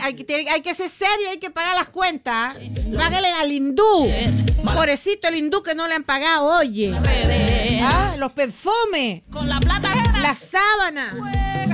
hay que ser serio, hay que pagar las cuentas. Páguenle al hindú. Pobrecito el hindú que no le han pagado, oye. Los perfumes. Con la plata ajena. Las sábanas.